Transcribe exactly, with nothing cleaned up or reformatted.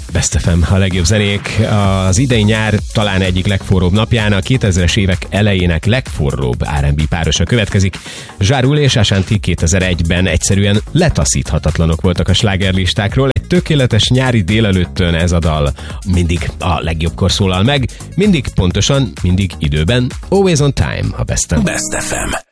Best ef em, a legjobb zenék. Az idei nyár talán egyik legforróbb napján a kétezres évek elejének legforróbb er end bé párosa következik. Ja Rule és Ashanti kétezer-egyben egyszerűen letaszíthatatlanok voltak a slágerlistákról. Egy tökéletes nyári délelőttön ez a dal mindig a legjobbkor szólal meg, mindig pontosan, mindig időben. Always on time a Best ef em. Best ef em.